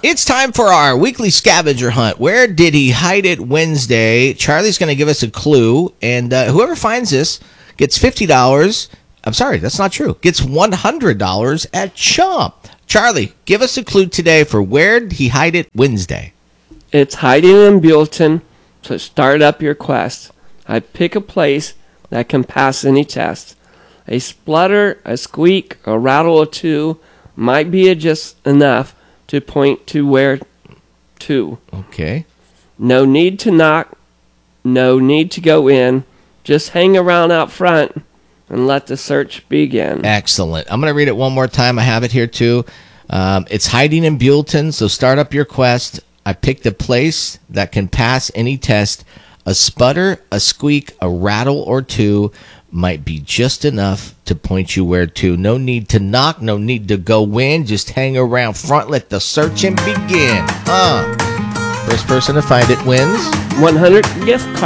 It's time for our weekly scavenger hunt. Where did he hide it Wednesday? Charlie's going to give us a clue, and whoever finds this gets $50. I'm sorry, that's not true. Gets $100 at Chomp. Charlie, give us a clue today for where did he hide it Wednesday? It's hiding in Buellton, so start up your quest. I pick a place that can pass any test. A splutter, a squeak, a rattle or two might be just enough to point to where to. Okay. No need to knock, no need to go in. Just hang around out front and let the search begin. Excellent. I'm going to read it one more time. I have it here too. It's hiding in Buellton, so start up your quest. I picked a place that can pass any test. A sputter, a squeak, a rattle or two might be just enough to point you where to. No need to knock, no need to go in. Just hang around front, let the searching begin. First person to find it wins 100 gift cards.